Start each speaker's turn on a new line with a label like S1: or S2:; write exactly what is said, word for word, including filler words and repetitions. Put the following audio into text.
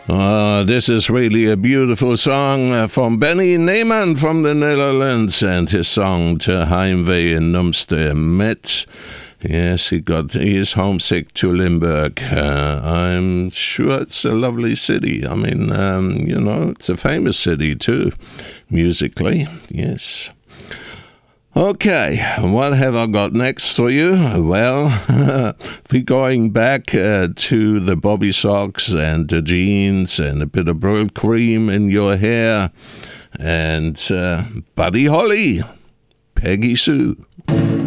S1: Uh, this is really a beautiful song uh, from Benny Neyman from the Netherlands, and his song to Heimwee Numste Met. Yes, he got he is homesick to Limburg. Uh, I'm sure it's a lovely city. I mean, um, you know, it's a famous city too, musically. Yes. Okay, what have I got next for you? Well, we're going back uh, to the Bobby Socks and the jeans and a bit of Brill cream in your hair and uh, Buddy Holly, Peggy Sue.